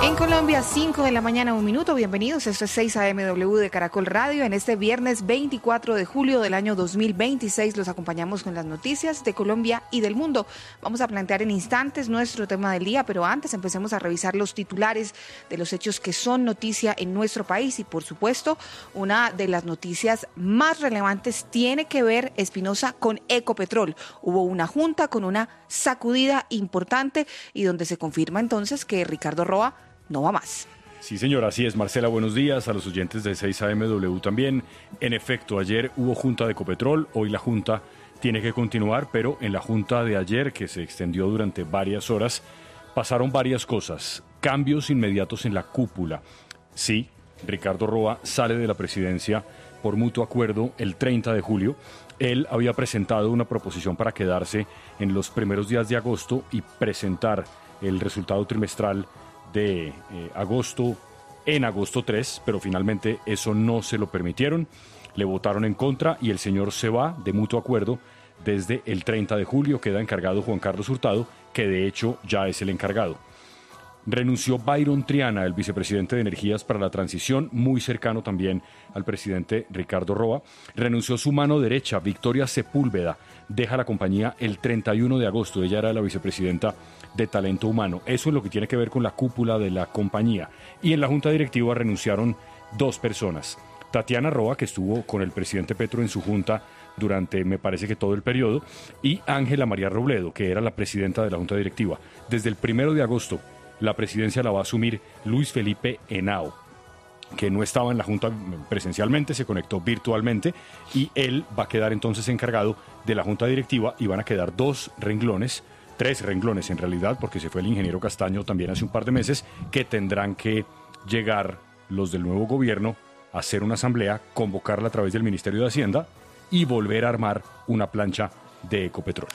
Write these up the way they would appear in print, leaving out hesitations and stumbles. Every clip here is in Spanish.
En Colombia, 5 de la mañana, 1 minuto. Bienvenidos. Esto es 6 AMW de Caracol Radio. En este viernes 24 de julio del año 2026 los acompañamos con las noticias de Colombia y del mundo. Vamos a plantear en instantes nuestro tema del día, pero antes empecemos a revisar los titulares de los hechos que son noticia en nuestro país. Y por supuesto, una de las noticias más relevantes tiene que ver, Espinosa, con Ecopetrol. Hubo una junta con una sacudida importante y donde se confirma entonces que Ricardo Roa no va más. Sí, señor, así es. Marcela, buenos días. A los oyentes de 6 AMW también. En efecto, ayer hubo junta de Ecopetrol. Hoy la junta tiene que continuar, pero en la junta de ayer, que se extendió durante varias horas, pasaron varias cosas. Cambios inmediatos en la cúpula. Sí, Ricardo Roa sale de la presidencia por mutuo acuerdo el 30 de julio. Él había presentado una proposición para quedarse en los primeros días de agosto y presentar el resultado trimestral de agosto en agosto 3, pero finalmente eso no se lo permitieron, le votaron en contra y el señor se va de mutuo acuerdo desde el 30 de julio, queda encargado Juan Carlos Hurtado, que de hecho ya es el encargado. Renunció Byron Triana, el vicepresidente de Energías para la Transición, muy cercano también al presidente Ricardo Roa. Renunció su mano derecha, Victoria Sepúlveda, deja la compañía el 31 de agosto. Ella era la vicepresidenta de Talento Humano. Eso es lo que tiene que ver con la cúpula de la compañía. Y en la junta directiva renunciaron 2 personas. Tatiana Roa, que estuvo con el presidente Petro en su junta durante, me parece que todo el periodo, y Ángela María Robledo, que era la presidenta de la junta directiva. Desde el 1 de agosto, la presidencia la va a asumir Luis Felipe Henao, que no estaba en la Junta presencialmente, se conectó virtualmente y él va a quedar entonces encargado de la Junta Directiva y van a quedar 2 renglones, 3 renglones en realidad, porque se fue el ingeniero Castaño también hace un par de meses, que tendrán que llegar los del nuevo gobierno a hacer una asamblea, convocarla a través del Ministerio de Hacienda y volver a armar una plancha de Ecopetrol.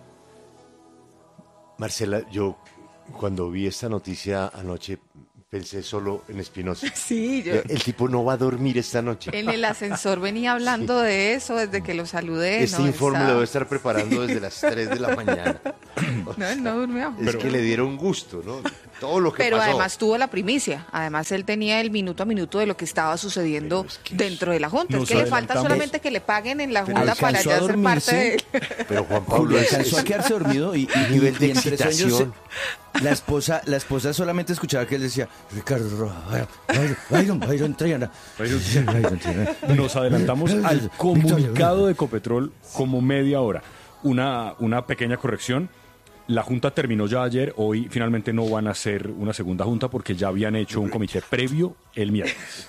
Marcela, yo cuando vi esta noticia anoche pensé solo en Espinosa. Sí, El tipo no va a dormir esta noche. en el ascensor venía hablando de eso desde que lo saludé. Este informe lo debe estar preparando desde las 3 de la mañana. No, él no durmió. Es que le dieron gusto, ¿no? Todo lo que Pero pasó. además tuvo la primicia. Además él tenía el minuto a minuto de lo que estaba sucediendo dentro de la Junta. Es que le falta solamente que le paguen en la Junta para ya ser parte de él. Pero Juan Pablo alcanzó a quedarse dormido y nivel de entre sueños, excitación. la esposa solamente escuchaba que él decía, Ricardo Roa, Byron Triana. Nos adelantamos al comunicado de Ecopetrol como media hora. Una pequeña corrección. La junta terminó ya ayer, hoy finalmente no van a hacer una segunda junta porque ya habían hecho un comité previo el miércoles.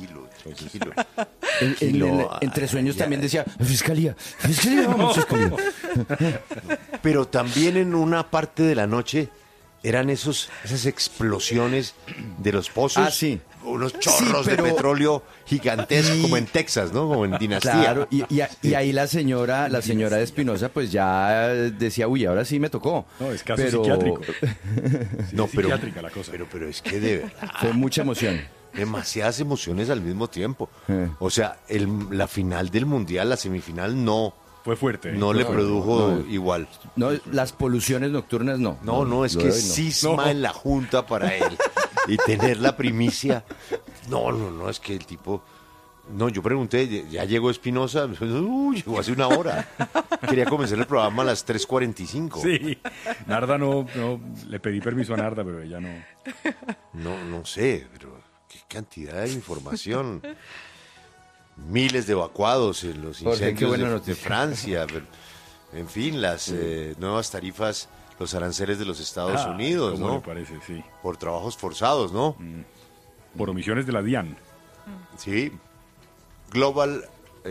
Tranquilo. Entre sueños también decía, Fiscalía, vamos, Fiscalía. Pero también en una parte de la noche eran esas explosiones de los pozos. Ah, sí. Unos chorros de petróleo gigantescos, como en Texas, ¿no? Como en Dinastía. Claro, y ahí la señora de Espinosa pues ya decía, uy, ahora sí me tocó. No, es caso psiquiátrico. No, pero, psiquiátrica la cosa. Pero es que de verdad, Fue mucha emoción. demasiadas emociones al mismo tiempo. O sea, la final del Mundial, la semifinal, no Fue fuerte. le produjo igual. No, las poluciones nocturnas no. No, es lo que de hoy no. cisma en la junta para él. Y tener la primicia. No, es que el tipo... No, yo pregunté, ¿ya llegó Espinosa? Llegó hace 1 hora. Quería comenzar el programa a las 3:45. Sí, Narda no, le pedí permiso a Narda, pero ella no. No sé, pero qué cantidad de información. Miles de evacuados en los Jorge, qué incendios buena de noticia. Francia. En fin, las nuevas tarifas, los aranceles de los Estados Unidos, ¿Cómo ¿no? le parece? Sí. Por trabajos forzados, ¿no? Por omisiones de la DIAN. Sí. Global,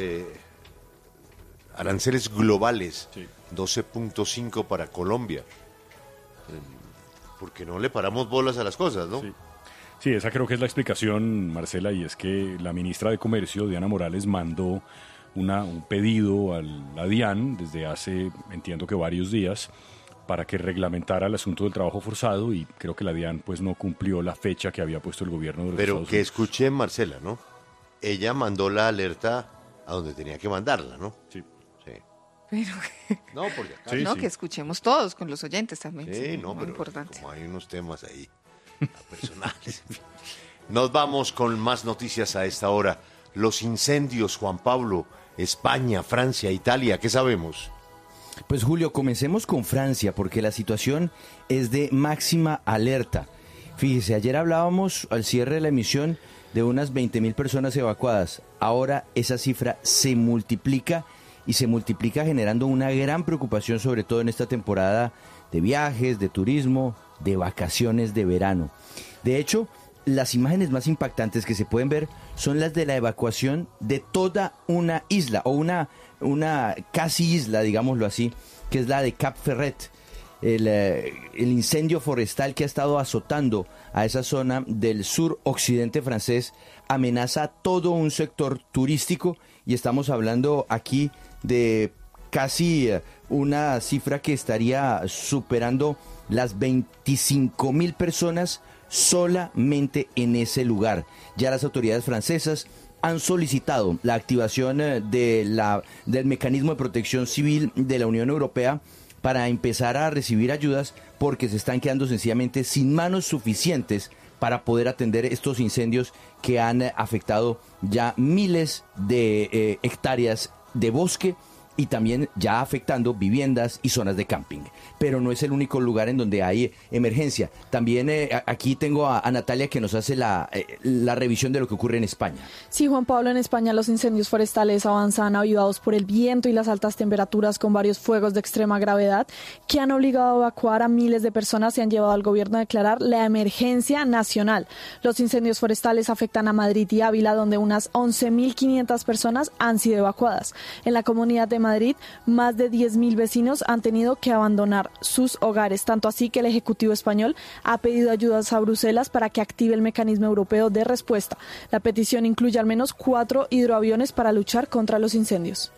aranceles globales, Sí. 12.5 para Colombia. Porque no le paramos bolas a las cosas, ¿no? Sí. Sí, esa creo que es la explicación, Marcela, y es que la ministra de Comercio, Diana Morales, mandó un pedido a la DIAN desde hace, entiendo que varios días, para que reglamentara el asunto del trabajo forzado, y creo que la DIAN pues no cumplió la fecha que había puesto el gobierno de los Pero Estados que Unidos. escuché, Marcela, ¿no? Ella mandó la alerta a donde tenía que mandarla, ¿no? Sí. Sí. Pero No, porque acá. Sí, no, sí. que escuchemos todos con los oyentes también. Sí, no, muy pero importante. como hay unos temas ahí. personales. Nos vamos con más noticias a esta hora. Los incendios, Juan Pablo, España, Francia, Italia, ¿qué sabemos? Pues Julio, comencemos con Francia, porque la situación es de máxima alerta. Fíjese, ayer hablábamos al cierre de la emisión de unas 20.000 personas evacuadas. Ahora esa cifra se multiplica y se multiplica generando una gran preocupación, sobre todo en esta temporada de viajes, de turismo, de vacaciones de verano. De hecho, las imágenes más impactantes que se pueden ver son las de la evacuación de toda una isla, o una casi isla, digámoslo así, que es la de Cap Ferret. El incendio forestal que ha estado azotando a esa zona del sur-occidente francés amenaza todo un sector turístico, y estamos hablando aquí de casi una cifra que estaría superando las 25.000 personas solamente en ese lugar. Ya las autoridades francesas han solicitado la activación del mecanismo de protección civil de la Unión Europea para empezar a recibir ayudas, porque se están quedando sencillamente sin manos suficientes para poder atender estos incendios que han afectado ya miles de hectáreas de bosque, y también ya afectando viviendas y zonas de camping. Pero no es el único lugar en donde hay emergencia. También aquí tengo a Natalia, que nos hace la revisión de lo que ocurre en España. Sí, Juan Pablo, en España los incendios forestales avanzan avivados por el viento y las altas temperaturas, con varios fuegos de extrema gravedad que han obligado a evacuar a miles de personas y han llevado al gobierno a declarar la emergencia nacional. Los incendios forestales afectan a Madrid y Ávila, donde unas 11.500 personas han sido evacuadas. En la Comunidad de Madrid, más de 10.000 vecinos han tenido que abandonar sus hogares, tanto así que el Ejecutivo español ha pedido ayudas a Bruselas para que active el mecanismo europeo de respuesta. La petición incluye al menos 4 hidroaviones para luchar contra los incendios.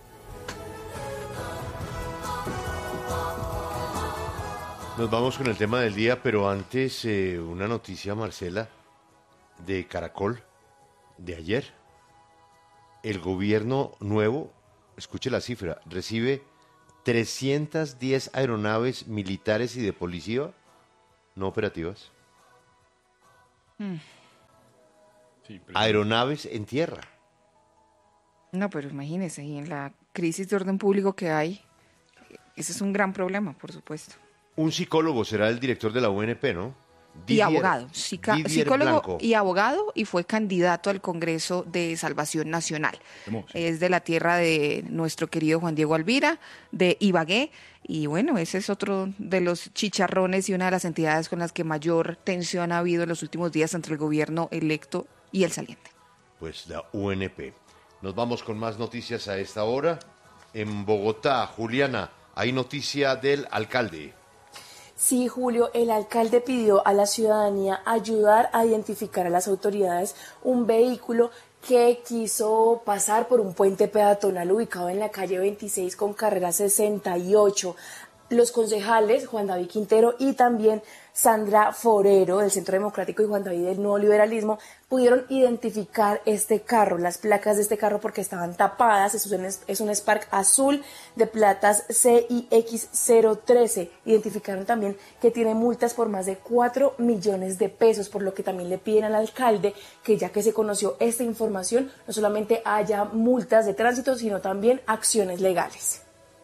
Nos vamos con el tema del día, pero antes una noticia, Marcela, de Caracol, de ayer. El gobierno nuevo, escuche la cifra, recibe 310 aeronaves militares y de policía no operativas. Sí, Aeronaves en tierra. No, pero imagínese, y en la crisis de orden público que hay, ese es un gran problema, por supuesto. Un psicólogo será el director de la UNP, ¿no? Y abogado, Didier psicólogo Blanco. y abogado, y fue candidato al Congreso de Salvación Nacional. Es de la tierra de nuestro querido Juan Diego Alvira, de Ibagué, y bueno, ese es otro de los chicharrones y una de las entidades con las que mayor tensión ha habido en los últimos días entre el gobierno electo y el saliente. Pues la UNP. Nos vamos con más noticias a esta hora. En Bogotá, Juliana, hay noticia del alcalde. Sí, Julio, el alcalde pidió a la ciudadanía ayudar a identificar a las autoridades un vehículo que quiso pasar por un puente peatonal ubicado en la calle 26 con carrera 68. Los concejales Juan David Quintero y también Sandra Forero del Centro Democrático y Juan David del Nuevo Liberalismo pudieron identificar este carro, las placas de este carro, porque estaban tapadas. Es un Spark azul de platas CIX013. Identificaron también que tiene multas por más de 4 millones de pesos, por lo que también le piden al alcalde que, ya que se conoció esta información, no solamente haya multas de tránsito, sino también acciones legales.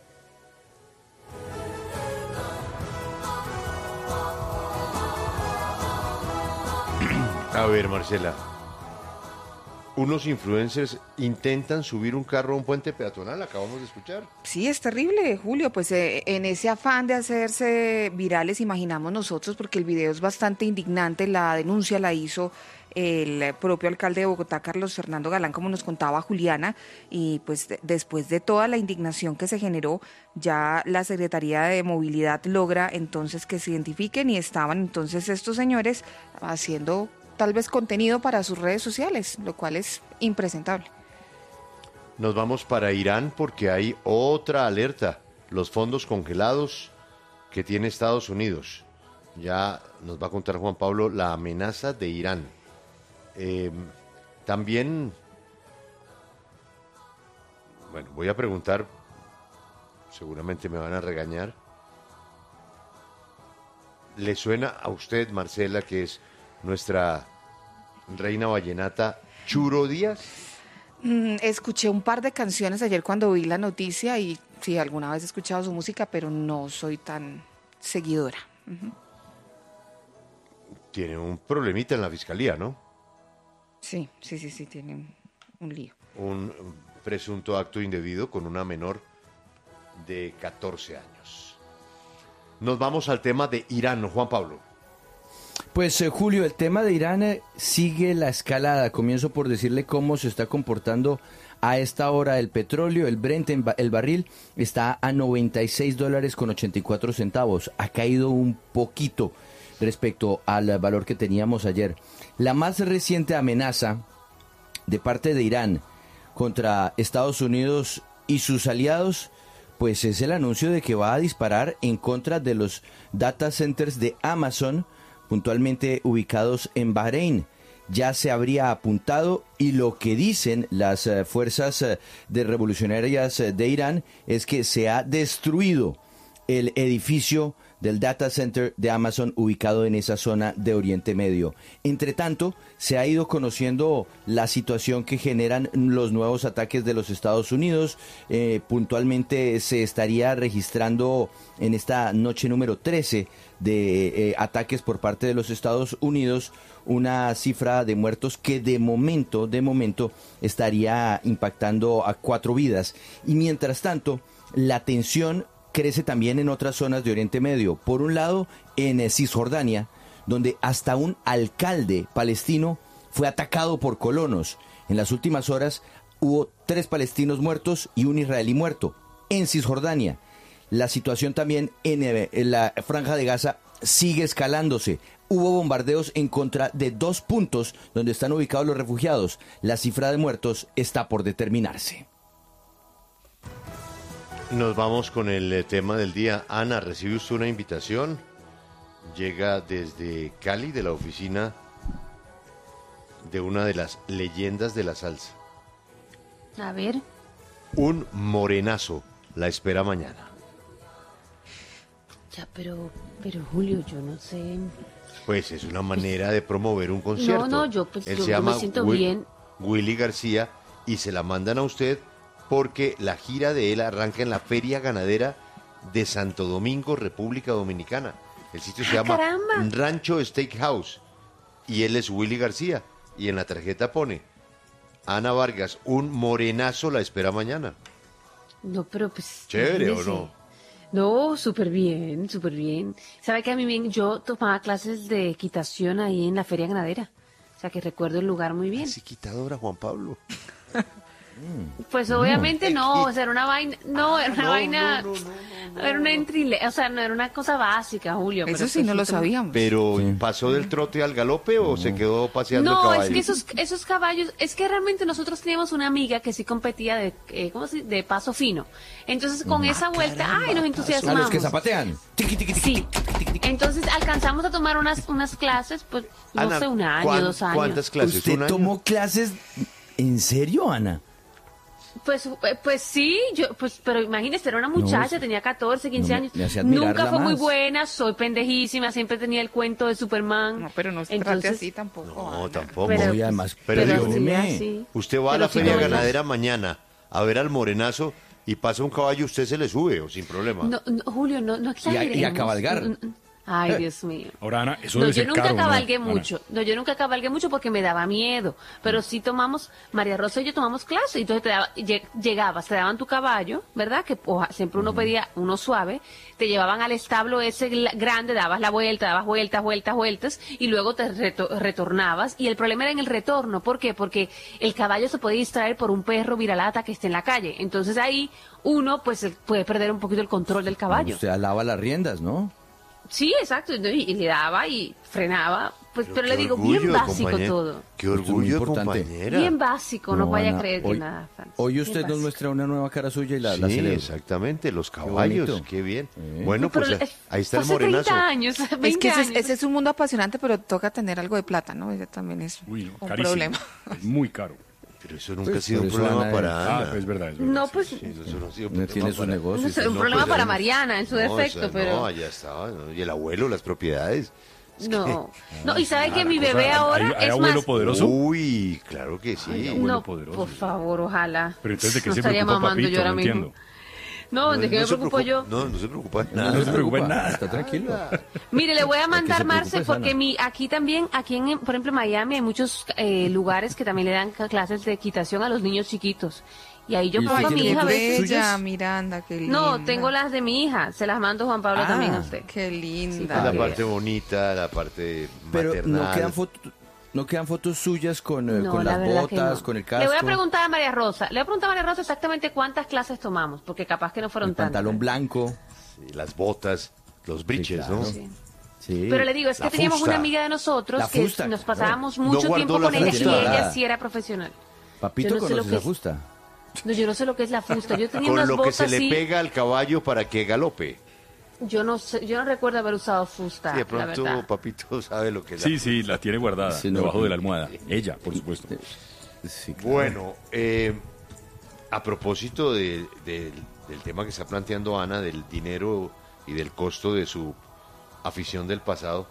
A ver, Marcela, unos influencers intentan subir un carro a un puente peatonal, acabamos de escuchar. Sí, es terrible, Julio, pues en ese afán de hacerse virales, imaginamos nosotros, porque el video es bastante indignante, la denuncia la hizo el propio alcalde de Bogotá, Carlos Fernando Galán, como nos contaba Juliana, y pues después de toda la indignación que se generó, ya la Secretaría de Movilidad logra entonces que se identifiquen, y estaban entonces estos señores haciendo tal vez contenido para sus redes sociales, lo cual es impresentable. Nos vamos para Irán porque hay otra alerta, los fondos congelados que tiene Estados Unidos. Ya nos va a contar Juan Pablo la amenaza de Irán. También, bueno, voy a preguntar, seguramente me van a regañar. ¿Le suena a usted, Marcela, que es nuestra reina vallenata, Churo Díaz? Escuché un par de canciones ayer cuando vi la noticia y sí, alguna vez he escuchado su música, pero no soy tan seguidora. Tiene un problemita en la fiscalía, ¿no? Sí, tiene un lío. Un presunto acto indebido con una menor de 14 años. Nos vamos al tema de Irán, Juan Pablo. Pues Julio, el tema de Irán sigue la escalada. Comienzo por decirle cómo se está comportando a esta hora el petróleo. El Brent, el barril, está a $96.84. Ha caído un poquito respecto al valor que teníamos ayer. La más reciente amenaza de parte de Irán contra Estados Unidos y sus aliados, pues es el anuncio de que va a disparar en contra de los data centers de Amazon, puntualmente ubicados en Bahrein. Ya se habría apuntado y lo que dicen las fuerzas de revolucionarias de Irán es que se ha destruido el edificio del data center de Amazon ubicado en esa zona de Oriente Medio. Entre tanto, se ha ido conociendo la situación que generan los nuevos ataques de los Estados Unidos. Puntualmente se estaría registrando en esta noche número 13 de ataques por parte de los Estados Unidos una cifra de muertos que de momento estaría impactando a 4 vidas. Y mientras tanto, la tensión crece también en otras zonas de Oriente Medio. Por un lado, en Cisjordania, donde hasta un alcalde palestino fue atacado por colonos. En las últimas horas hubo 3 palestinos muertos y un israelí muerto. En Cisjordania, la situación también en la Franja de Gaza sigue escalándose. Hubo bombardeos en contra de 2 puntos donde están ubicados los refugiados. La cifra de muertos está por determinarse. Nos vamos con el tema del día. Ana, ¿recibe usted una invitación? Llega desde Cali, de la oficina de una de las leyendas de la salsa. A ver. Un morenazo la espera mañana. Ya, pero Julio, yo no sé. Pues es una manera de promover un concierto. No, Él yo se llama me siento bien. Willy García y se la mandan a usted porque la gira de él arranca en la Feria Ganadera de Santo Domingo, República Dominicana. El sitio se llama ¡Caramba! Rancho Steakhouse y él es Willy García y en la tarjeta pone Ana Vargas, un morenazo la espera mañana. No, pero pues... ¿Chévere o imagínese. no? No, súper bien, súper bien. ¿Sabe que a mí yo tomaba clases de equitación ahí en la Feria Ganadera? O sea que recuerdo el lugar muy bien. Así quitadora, Juan Pablo. Pues obviamente no, o sea, era una vaina, era una o sea, no era una cosa básica, Julio. Eso pero sí, no lo sabíamos. Pero ¿pasó del trote al galope o se quedó paseando el No, caballo? es que esos caballos, es que realmente nosotros teníamos una amiga que sí competía de paso fino. Entonces con esa vuelta, nos A entusiasmamos. los que zapatean. Tiqui, tiqui, tiqui, Sí. tiqui, tiqui, tiqui. Entonces alcanzamos a tomar unas clases, pues, no Ana, sé, un año, 2 años. ¿Cuántas clases? ¿Usted ¿Un año? tomó clases? ¿En serio, Ana? Pues sí, pero imagínese, era una muchacha, No, tenía 14, 15 no, años. me hacía admirarla Nunca fue muy más. buena, soy pendejísima, siempre tenía el cuento de Superman. No, pero no se trate así tampoco. No, Ana. tampoco. Pero, No, y además, pero pero perdóneme, así. Usted va a Pero la sí Feria no, Ganadera mañana a ver al morenazo y pasa un caballo, usted se le sube o sin problema. No, Julio, no exageremos. Y a cabalgar. Ay, Dios mío. Ahora, Ana, eso No, debe yo ser nunca caro, ¿no, cabalgué Ana? mucho. No, yo nunca cabalgué mucho porque me daba miedo. Pero sí tomamos, María Rosa y yo tomamos clase. Y entonces llegabas, te daban tu caballo, ¿verdad? Que siempre uno pedía uno suave. Te llevaban al establo ese grande, dabas la vuelta, dabas vueltas. Y luego te retornabas. Y el problema era en el retorno. ¿Por qué? Porque el caballo se puede distraer por un perro viralata que esté en la calle. Entonces ahí uno pues puede perder un poquito el control del caballo. Usted alaba las riendas, ¿no? Sí, exacto, y le daba y frenaba, pues, pero le qué digo, orgullo bien de básico compañera. todo. Qué Esto es muy orgullo de importante. compañera. Bien básico, no vaya Ana, a creer que hoy, nada, Francis. hoy Bien usted nos básico. muestra una nueva cara suya y la Sí, celebro. exactamente, los caballos, bonito. qué bien. Sí. Bueno, Pero pues ahí está el hace morenazo. 30 años, 20 Es que años. ese es un mundo apasionante, pero toca tener algo de plata, ¿no? Ese también es Uy, no, un carísimo. problema. Es muy caro. Pero eso nunca ha Pues, sido un por eso problema Ana para Ana. Es verdad, es verdad. No, pues, Sí, eso no ha sido un No problema tiene su para- negocio. no sé, un No, problema pues, para ahí- Mariana en su No, defecto, o sea, pero... No, allá estaba, ¿no? Y el abuelo, las propiedades. No, no, y sabe que mi cosa, bebé ahora ¿hay es abuelo más... poderoso? Uy, claro que sí. abuelo No, poderoso, por sí. favor, ojalá. Pero entonces, ¿de qué No se estaría preocupa mamando Papito? yo ahora No mismo. entiendo. No, ¿de qué me se preocupo yo? No, no se preocupa de No, nada. no se preocupa en nada. Está tranquilo. Mire, le voy a mandar, se preocupe Marce, es porque Ana. aquí también, por ejemplo, en Miami hay muchos lugares que también le dan clases de equitación a los niños chiquitos. Y ahí yo ¿Y pongo usted a mi tiene hija a fotos veces... suyas? Bella, Miranda, qué linda. No, tengo las de mi hija. Se las mando Juan Pablo Ah, también a usted. Qué linda. Es la Sí, parte bonita, la parte Pero maternal. no quedan fotos suyas con No, la las verdad que botas, no. con el casco, Le voy a preguntar a María Rosa. Le voy a preguntar a María Rosa exactamente cuántas clases tomamos, porque capaz que no fueron el tantas. pantalón blanco. Sí, las botas, los breeches, claro. ¿no? Sí. Sí. Pero le digo, es que La teníamos fusta. una amiga de nosotros La que fusta, nos claro. pasábamos No mucho guardó tiempo la con ella y fusta. ella sí era profesional. Papito yo no sé lo conoce que la es. fusta. No, yo no sé lo que es la fusta. Yo tenía Con unas lo que botas se le así. pega al caballo para que galope. Yo no sé, yo no recuerdo haber usado fusta, Sí, de la pronto verdad. Papito sabe lo que es. Sí, sí, la tiene guardada Sí, no, debajo de la almohada. Ella, por supuesto. Sí, claro. Bueno, a propósito del tema que está planteando Ana, del dinero y del costo de su afición del pasado,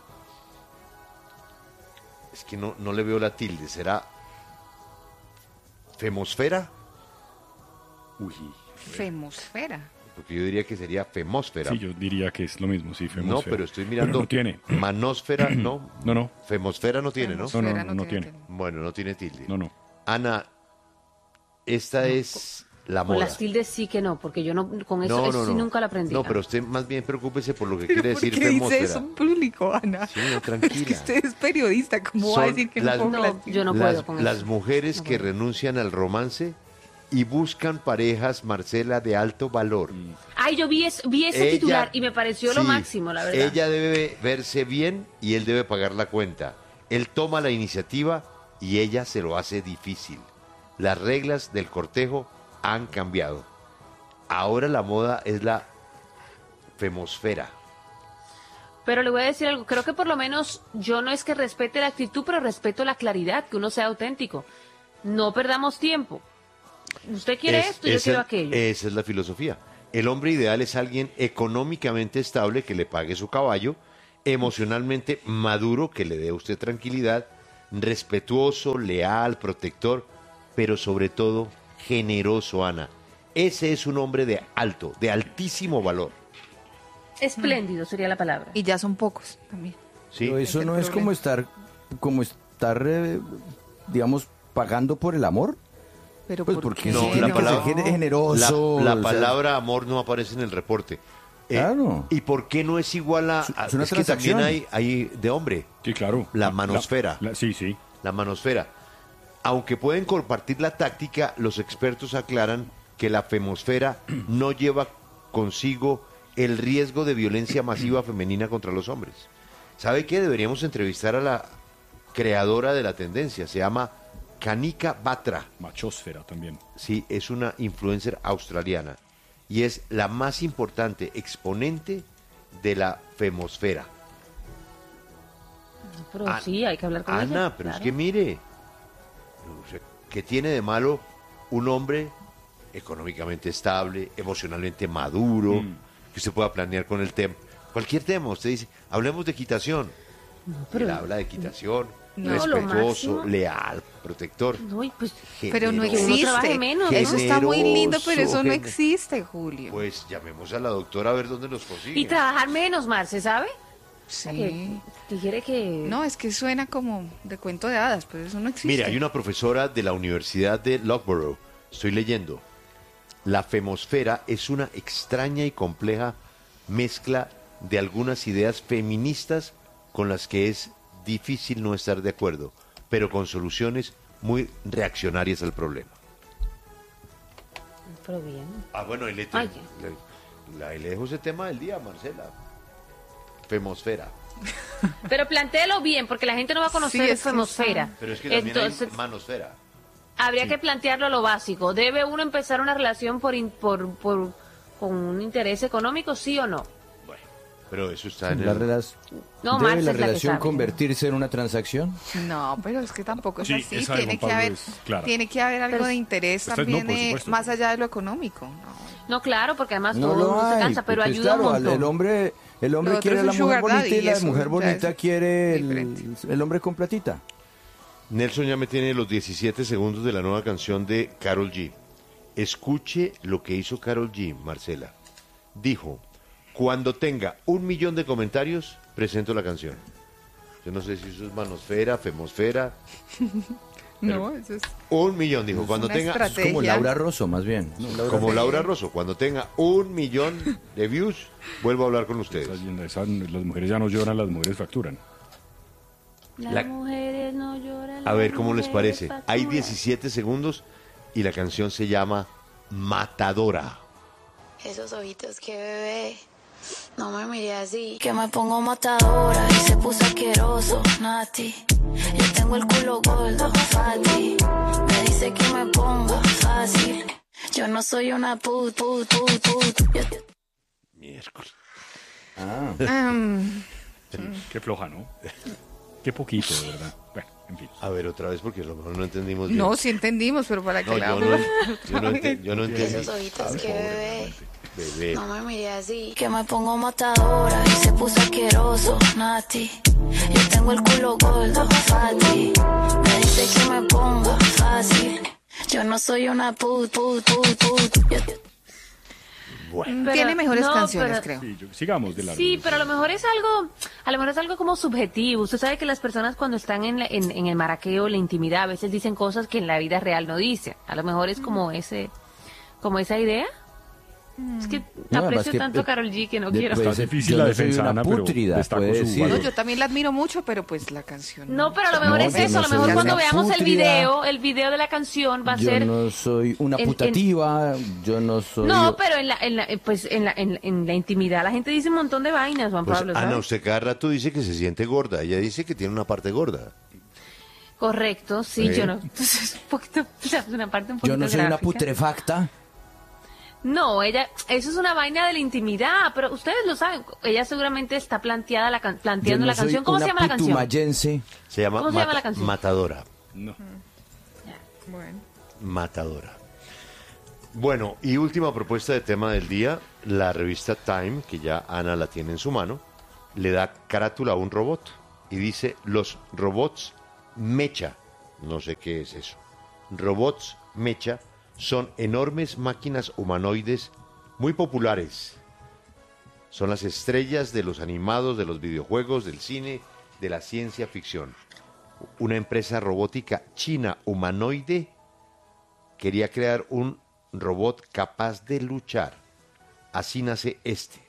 es que no le veo la tilde. ¿Será femosfera? Uy. Femosfera. Porque yo diría que sería femósfera. Sí, yo diría que es lo mismo, sí, no, femosfera. pero estoy mirando. Pero no tiene. Manósfera, no. No, no, Femosfera no tiene, ¿no? Femosfera no tiene. Bueno, no tiene tilde. no, no. Ana, esta es la Con moda. las tildes sí que no, porque yo no, con eso, sí nunca lo aprendí. No, pero usted más bien preocúpese por lo que ¿Pero quiere por decir qué dice femósfera. eso en público, Ana? Sí, no, Es que tranquila. usted es periodista, ¿cómo va a Son decir que las- no pongo No, las yo no puedo con Las eso. mujeres No que puedo. renuncian al romance y buscan parejas, Marcela, de alto valor. Ay, yo vi ese titular y me pareció lo sí, máximo, la verdad. Ella debe verse bien y él debe pagar la cuenta. Él toma la iniciativa y ella se lo hace difícil. Las reglas del cortejo han cambiado. Ahora la moda es la femosfera. Pero le voy a decir algo, creo que por lo menos yo no es que respete la actitud, pero respeto la claridad, que uno sea auténtico. No perdamos tiempo. Usted quiere esto, yo quiero aquello. Esa es la filosofía. El hombre ideal es alguien económicamente estable que le pague su caballo, emocionalmente maduro que le dé a usted tranquilidad, respetuoso, leal, protector, pero sobre todo generoso, Ana. Ese es un hombre de altísimo valor. Espléndido sería la palabra. Y ya son pocos también. ¿Sí? Pero eso el no es problema. como estar, digamos, pagando por el amor. Pero Pues ¿por porque qué No, sí la tiene que palabra- ser generoso. La o sea, palabra amor no aparece en el reporte. Claro. ¿Y por qué no es igual a...? Es una es que también transacción. hay de hombre, Sí, claro. La manosfera. Sí, sí. la manosfera. Aunque pueden compartir la táctica, los expertos aclaran que la femosfera no lleva consigo el riesgo de violencia masiva femenina contra los hombres. ¿Sabe qué? Deberíamos entrevistar a la creadora de la tendencia. Se llama Kanika Batra. Machosfera también. Sí, es una influencer australiana y es la más importante exponente de la femosfera. Pero Ah, sí, hay que hablar con ella. Ana, pero es claro. que mire, o sea, ¿qué tiene de malo un hombre económicamente estable, emocionalmente maduro, que usted pueda planear con el tema? Cualquier tema, usted dice, hablemos de equitación. pero- Él habla de equitación, No, lo respetuoso, máximo. leal, protector. No, y pues, Pero no generoso. Que uno trabaje existe. menos, Eso está muy lindo, pero eso no Generoso, existe, Julio. Pues llamemos a la doctora a ver dónde los consigue. y trabajar menos, Marce, ¿sabe? Sí. Que quiere que... No, es que suena como de cuento de hadas, pero eso no existe. Mire, hay una profesora de la Universidad de Loughborough, estoy leyendo, la femosfera es una extraña y compleja mezcla de algunas ideas feministas con las que es difícil no estar de acuerdo, pero con soluciones muy reaccionarias al problema. Pero bien. Ah, bueno, y le dejo ese tema del día, Marcela. Femosfera. Pero plantéelo bien, porque la gente no va a conocer Sí, el es que femosfera. Pero es que también Entonces, hay manosfera. habría que plantearlo a lo básico. ¿Debe uno empezar una relación con un interés económico, sí o no? Bueno, Pero eso está en La el... No, ¿Debe Marce la es la que relación sabe. convertirse en una transacción? No, pero es que tampoco es Sí, así. esa de Tiene Juan que Pablo haber, es clara. tiene que haber algo Pero- de interés Esta es- no, también, por supuesto. más allá de lo económico. No. No, claro, porque además No todo lo uno se hay, cansa, pero porque ayuda claro, un montón. el hombre Lo otro quiere es a la un mujer sugar daddy, bonita y la eso mujer ya bonita es quiere diferente. el hombre con platita. Nelson ya me tiene los 17 segundos de la nueva canción de Karol G. Escuche lo que hizo Karol G, Marcela. Dijo, cuando tenga 1 millón de comentarios, presento la canción. Yo no sé si eso es manosfera, femosfera. No, eso es 1 millón, dijo. Cuando una tenga, estrategia. Como Laura Rosso, más bien. como Laura Rosso, cuando tenga 1 millón de views, vuelvo a hablar con ustedes. Las mujeres ya no lloran, las mujeres facturan. Las La- mujeres no lloran. A ver las cómo les mujeres parece. facturan. Hay 17 segundos y la canción se llama Matadora. Esos ojitos que bebé, no me mire así. Que me pongo matadora y se puso asqueroso, Nati. Yo tengo el culo gordo, Fati. Me dice que me ponga fácil. Yo no soy una put. Miércoles. Qué floja, ¿no? Qué poquito, de verdad. Bueno, en fin. A ver, otra vez, porque a lo mejor no entendimos bien. No, sí entendimos, pero para que No, la yo no entendí. Esos ojitos que bebé, Bebé. no me mire así. Que me pongo matadora y se puso asqueroso, Nati. Yo tengo el culo gordo, Fati. Me dice que me ponga fácil. Yo no soy una put. Bueno, Pero- Tiene mejores no, canciones, pero- creo. Sí, sigamos de largo. Sí, pero a lo mejor es algo como subjetivo. Usted sabe que las personas cuando están en el maraqueo, en la intimidad, a veces dicen cosas que en la vida real no dicen. A lo mejor es como esa idea. Es que No, aprecio además que, tanto a Karol G que no de- quiero. puede Está ser- difícil yo la no soy defensa, una Ana, pero pútrida, destaco puede su decir. valor. No, yo también la admiro mucho, pero pues la canción. No, pero a lo mejor No, es yo eso. A no lo mejor soy cuando una veamos pútrida. el video de la canción va a Yo ser. no soy una en- putativa, yo no soy... No, pero en la intimidad la gente dice un montón de vainas, Juan pues Pablo. Ana, ¿sabes? usted cada rato dice que se siente gorda. Ella dice que tiene una parte gorda. Correcto, sí, Sí. yo no. Pues es un poquito, o sea, es una parte un poquito Yo no soy una gráfica. putrefacta. No, eso es una vaina de la intimidad, pero ustedes lo saben. Ella seguramente está planteando la canción. ¿Cómo se llama la canción? putumayense. Se llama, ¿Cómo se llama la canción? Matadora. No. Bueno. Matadora. Bueno, y última propuesta de tema del día. La revista Time, que ya Ana la tiene en su mano, le da carátula a un robot y dice, los robots mecha. No sé qué es eso. Robots mecha son enormes máquinas humanoides muy populares. Son las estrellas de los animados, de los videojuegos, del cine, de la ciencia ficción. Una empresa robótica china humanoide quería crear un robot capaz de luchar. Así nace este.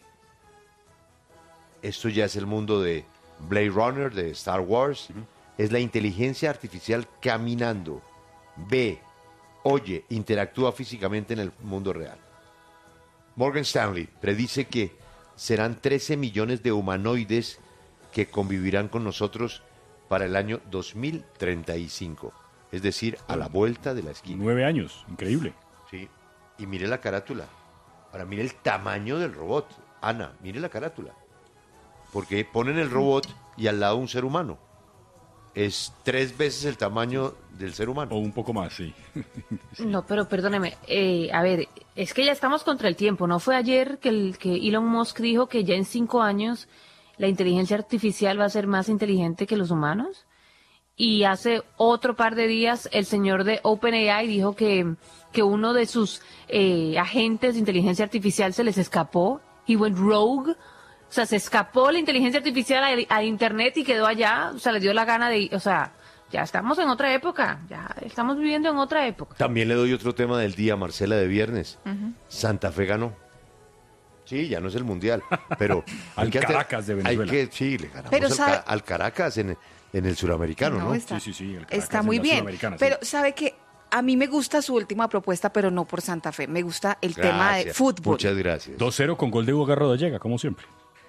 Esto ya es el mundo de Blade Runner, de Star Wars. Es la inteligencia artificial caminando. Ve, oye, interactúa físicamente en el mundo real. Morgan Stanley predice que serán 13 millones de humanoides que convivirán con nosotros para el año 2035. Es decir, a la vuelta de la esquina. 9 años, increíble. Sí. Y mire la carátula. Ahora mire el tamaño del robot. Ana, mire la carátula. Porque ponen el robot y al lado un ser humano. Es 3 veces el tamaño del ser humano. O un poco más, sí. No, pero perdóneme. A ver, es que ya estamos contra el tiempo. ¿No fue ayer que Elon Musk dijo que ya en 5 años la inteligencia artificial va a ser más inteligente que los humanos? Y hace otro par de días el señor de OpenAI dijo que uno de sus agentes de inteligencia artificial se les escapó. He went rogue. O sea, se escapó la inteligencia artificial a Internet y quedó allá. O sea, le dio la gana de... O sea, ya estamos en otra época. Ya estamos viviendo en otra época. También le doy otro tema del día, Marcela, de viernes. Santa Fe ganó. Sí, ya no es el Mundial, pero... Al hay que Caracas de Venezuela. Sí, le ganamos Pero sabe- al Caracas en el suramericano, ¿no? Está, Sí, el Caracas está en muy la bien. Sudamericana, Pero sí. sabe que a mí me gusta su última propuesta, pero no por Santa Fe. Me gusta el tema de Gracias, fútbol. Muchas gracias. 2-0 con gol de Hugo Rodallega, como siempre.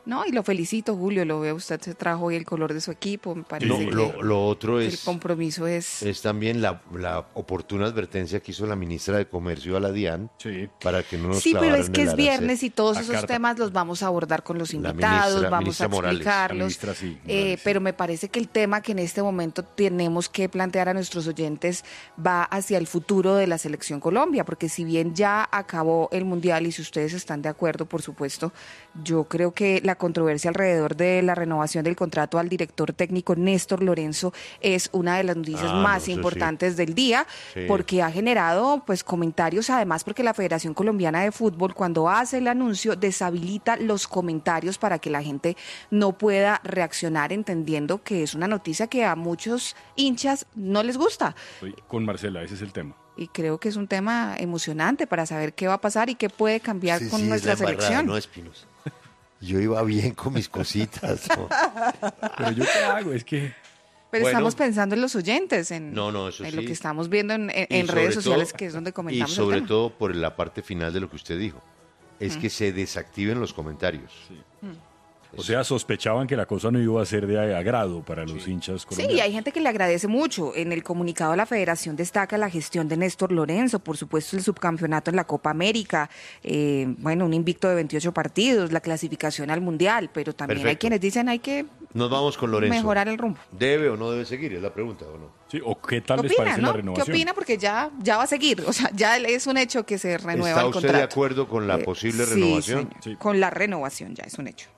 No, y lo felicito, Julio, lo veo, usted se trajo hoy el color de su equipo, me parece que Lo otro el es compromiso es... también la oportuna advertencia que hizo la ministra de Comercio a la DIAN Sí. para que no nos Sí, pero clavaran es que el es arancel. viernes y todos La esos carta. temas los vamos a abordar con los La invitados, ministra vamos a Morales. explicarlos. La ministra, sí, Morales, sí. Pero me parece que el tema que en este momento tenemos que plantear a nuestros oyentes va hacia el futuro de la selección Colombia, porque si bien ya acabó el Mundial y si ustedes están de acuerdo, por supuesto, yo creo que la controversia alrededor de la renovación del contrato al director técnico Néstor Lorenzo es una de las noticias más eso importantes del día, Sí. porque ha generado pues comentarios, además porque la Federación Colombiana de Fútbol cuando hace el anuncio deshabilita los comentarios para que la gente no pueda reaccionar, entendiendo que es una noticia que a muchos hinchas no les gusta. Estoy con Marcela, ese es el tema. Y creo que es un tema emocionante para saber qué va a pasar y qué puede cambiar Sí, con sí, es nuestra la embarrada, selección. ¿no, Espinosa? Yo iba bien con mis cositas. ¿no? Pero yo qué hago, es que... Pero Bueno. estamos pensando en los oyentes, en, No, eso en lo sí. que estamos viendo en Y sobre redes sociales, todo- que es donde Y comentamos el sobre tema. todo por la parte final de lo que usted dijo, es que se desactiven los comentarios. O sea, sospechaban que la cosa no iba a ser de agrado para los hinchas Sí, colombianos. y hay gente que le agradece mucho. En el comunicado la Federación destaca la gestión de Néstor Lorenzo, por supuesto el subcampeonato en la Copa América, bueno, un invicto de 28 partidos, la clasificación al Mundial, pero también hay Perfecto. quienes dicen hay que Nos vamos con Lorenzo. mejorar el rumbo. ¿Debe o no debe seguir? Es la pregunta, ¿o no? Sí, ¿o qué tal ¿Qué les opina, parece la no? ¿Qué renovación? opina? Porque ya va a seguir, o sea, ya es un hecho que se renueva ¿Está el usted contrato. de acuerdo con la posible Sí, renovación? señor. Sí. Con la renovación ya es un hecho.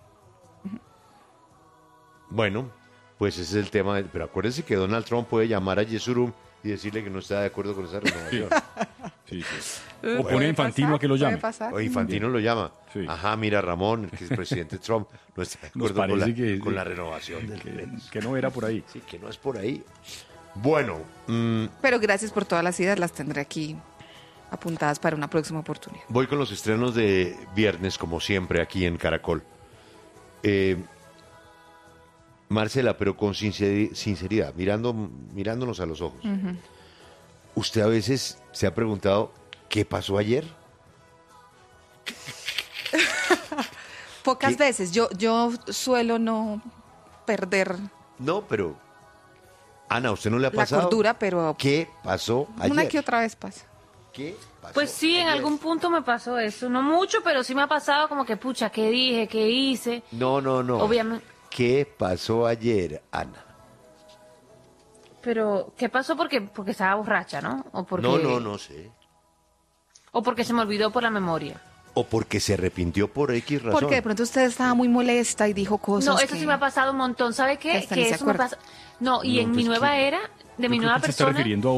Bueno, pues ese es el tema. Pero acuérdense que Donald Trump puede llamar a Yesurum y decirle que no está de acuerdo con esa renovación. Sí, sí. Puede O pone a Infantino pasar, a que lo puede llame. pasar. O Infantino lo llama. Sí. Ajá, mira, Ramón, que es presidente Trump, no está de Nos acuerdo con parece que- con la renovación del Que no era por ahí. Sí, que no es por ahí. Bueno, Pero gracias por todas las ideas, las tendré aquí apuntadas para una próxima oportunidad. voy con los estrenos de viernes, como siempre, aquí en Caracol. Marcela, pero con sinceridad, mirándonos a los ojos. ¿Usted a veces se ha preguntado qué pasó ayer? Pocas ¿Qué? veces, yo suelo no perder No, pero... Ana, ¿a usted no le ha la pasado? cordura, pero ¿Qué pasó ayer? una que otra vez pasa. ¿Qué pasó Pues sí, en ayer? algún punto me pasó eso. No mucho, pero sí me ha pasado como que, pucha, ¿qué dije? ¿Qué hice? No. Obviamente. ¿Qué pasó ayer, Ana? Pero, ¿qué pasó? Porque estaba borracha, ¿no? O porque, No sé. O porque se me olvidó por la memoria. O porque se arrepintió por X razón. Porque de pronto usted estaba muy molesta y dijo cosas No, eso que- sí me ha pasado un montón. ¿Sabe que qué? hasta ni Que se eso me acuerda. pasa. No, y No, en pues mi nueva que- era, de mi Yo creo nueva que se está persona. refiriendo a